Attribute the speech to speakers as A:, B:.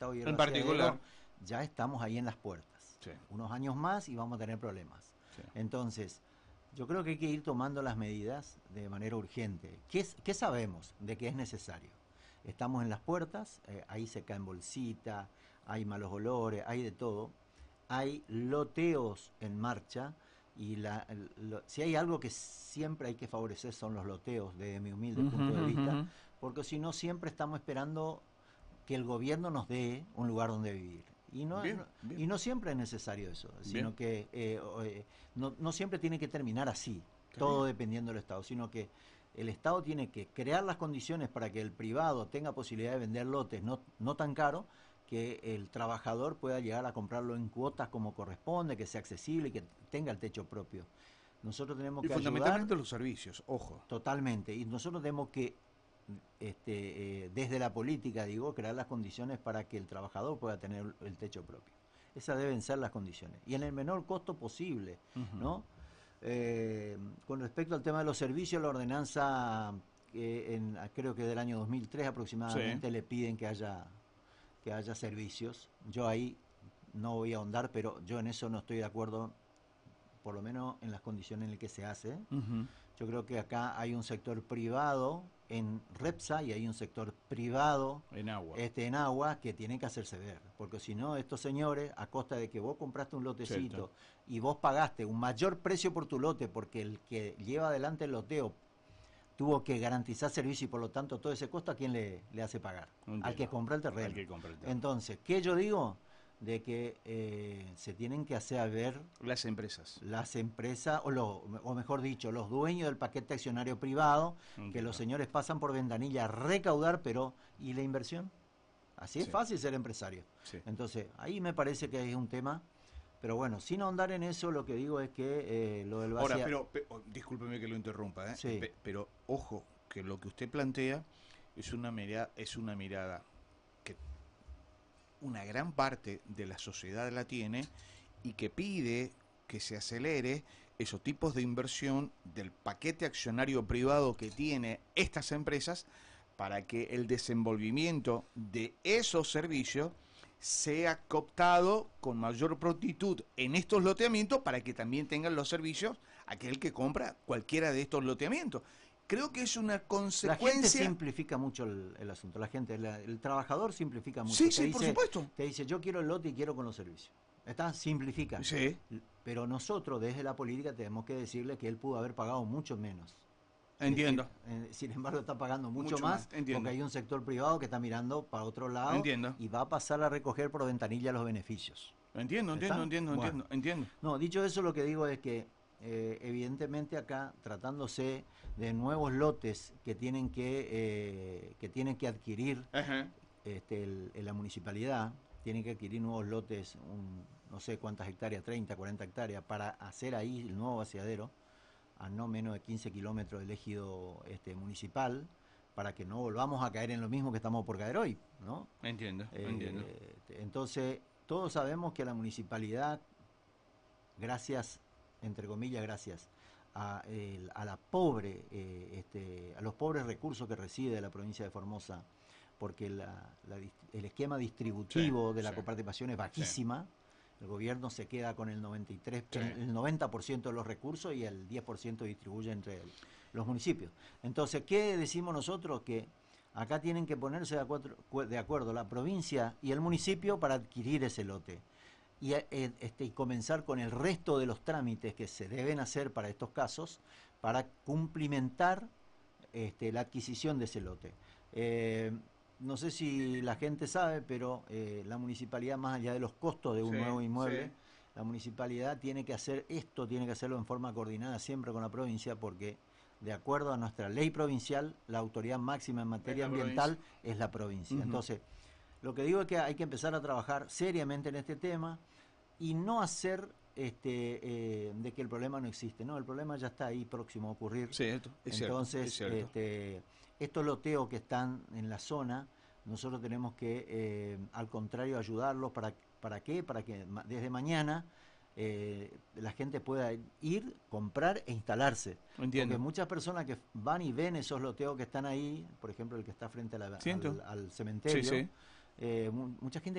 A: Estado y el
B: En
A: vaciadero,
B: particular,
A: ya estamos ahí en las puertas.
B: sí,
A: Unos años más y vamos a tener problemas.
B: sí.
A: Entonces, yo creo que hay que ir tomando las medidas de manera urgente. ¿Qué sabemos de que es necesario? Estamos en las puertas, ahí se caen bolsita, hay malos olores, hay de todo. Hay loteos en marcha y si hay algo que siempre hay que favorecer son los loteos, desde mi humilde punto de vista, porque si no siempre estamos esperando que el gobierno nos dé un lugar donde vivir.
B: Bien, bien.
A: Y no siempre es necesario eso, sino
B: Bien.
A: que no siempre tiene que terminar así,
B: Está
A: todo
B: bien.
A: dependiendo del Estado, sino que el Estado tiene que crear las condiciones para que el privado tenga posibilidad de vender lotes no tan caros, que el trabajador pueda llegar a comprarlo en cuotas como corresponde, que sea accesible y que tenga el techo propio. Nosotros tenemos
B: Y
A: que
B: fundamentalmente
A: ayudar
B: los servicios, ojo.
A: totalmente, y nosotros tenemos que desde la política, digo, crear las condiciones para que el trabajador pueda tener el techo propio. Esas deben ser las condiciones. Y en el menor costo posible, ¿no? Con respecto al tema de los servicios, la ordenanza, creo que del año 2003 aproximadamente,
B: Sí.
A: le piden que haya servicios. Yo ahí no voy a ahondar, pero yo en eso no estoy de acuerdo, por lo menos en las condiciones en las que se hace. Yo creo que acá hay un sector privado en Repsa y hay un sector privado
B: En agua.
A: en agua que tiene que hacerse ver, porque si no estos señores, a costa de que vos compraste un lotecito,
B: Cierto.
A: y vos pagaste un mayor precio por tu lote porque el que lleva adelante el loteo tuvo que garantizar servicio y por lo tanto todo ese costo, ¿a quién le hace pagar?
B: Entiendo.
A: Al que compra el terreno.
B: Al que compra el terreno.
A: Entonces, ¿qué yo digo? De que se tienen que hacer ver
B: Las empresas.
A: las empresas, o mejor dicho, los dueños del paquete accionario privado,
B: Entiendo.
A: que los señores pasan por ventanilla a recaudar, pero ¿y la inversión? Así es fácil ser empresario.
B: Sí.
A: Entonces, ahí me parece que es un tema, pero bueno, sin ahondar en eso, lo que digo es que lo del
B: Ahora,
A: vacío...
B: discúlpeme que lo interrumpa, ¿eh?
A: Sí.
B: Pero ojo, que lo que usted plantea es una mirada que una gran parte de la sociedad la tiene y que pide que se acelere esos tipos de inversión del paquete accionario privado que tiene estas empresas para que el desenvolvimiento de esos servicios sea cooptado con mayor prontitud en estos loteamientos para que también tengan los servicios aquel que compra cualquiera de estos loteamientos. Creo que es una consecuencia...
A: La gente simplifica mucho el asunto, el trabajador simplifica mucho.
B: Sí, por supuesto.
A: Te dice, yo quiero el lote y quiero con los servicios. ¿Está? Simplifica.
B: Sí.
A: Pero nosotros desde la política tenemos que decirle que él pudo haber pagado mucho menos.
B: Entiendo.
A: Sin embargo, está pagando mucho más porque hay un sector privado que está mirando para otro lado.
B: Entiendo.
A: Y va a pasar a recoger por ventanilla los beneficios.
B: Entiendo.
A: No, dicho eso, lo que digo es que evidentemente acá, tratándose de nuevos lotes que tienen que adquirir la municipalidad, tienen que adquirir nuevos lotes, no sé cuántas hectáreas, 30, 40 hectáreas, para hacer ahí el nuevo vaciadero, a no menos de 15 kilómetros del ejido municipal, para que no volvamos a caer en lo mismo que estamos por caer hoy, ¿no?
B: Entiendo.
A: Entonces, todos sabemos que la municipalidad, gracias, entre comillas, gracias a los pobres recursos que recibe la provincia de Formosa, porque el esquema distributivo de la coparticipación es bajísima. El gobierno se queda con el 90% de los recursos y el 10% distribuye entre los municipios. Entonces, ¿qué decimos nosotros? Que acá tienen que ponerse de acuerdo la provincia y el municipio para adquirir ese lote. Y comenzar con el resto de los trámites que se deben hacer para estos casos para cumplimentar la adquisición de ese lote. No sé si la gente sabe, pero la municipalidad, más allá de los costos de un nuevo inmueble, la municipalidad tiene que hacer esto, tiene que hacerlo en forma coordinada siempre con la provincia, porque de acuerdo a nuestra ley provincial, la autoridad máxima en materia ambiental es la provincia. Entonces, lo que digo es que hay que empezar a trabajar seriamente en este tema y no hacer de que el problema no existe. No, el problema ya está ahí próximo a ocurrir.
B: Cierto, es
A: Entonces,
B: cierto.
A: estos loteos que están en la zona, nosotros tenemos que, al contrario, ayudarlos. ¿Para qué? Para que desde mañana la gente pueda ir, comprar e instalarse.
B: Entiendo.
A: Porque muchas personas que van y ven esos loteos que están ahí, por ejemplo el que está frente al cementerio, mucha gente